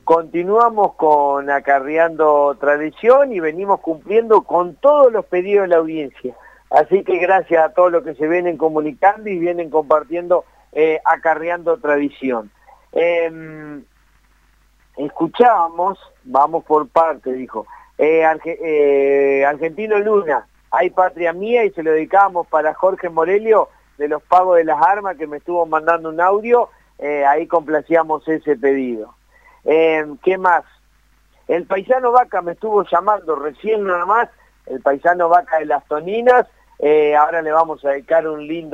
continuamos con Acarreando Tradición y venimos cumpliendo con todos los pedidos de la audiencia. Así que gracias a todos los que se vienen comunicando y vienen compartiendo Acarreando Tradición. Escuchábamos, vamos por parte, dijo, Argentino Luna, hay patria mía, y se lo dedicábamos para Jorge Morelio de los Pagos de las Armas, que me estuvo mandando un audio, ahí complacíamos ese pedido. ¿Qué más? El paisano Vaca me estuvo llamando recién nada más, el paisano Vaca de las Toninas, ahora le vamos a dedicar un lindo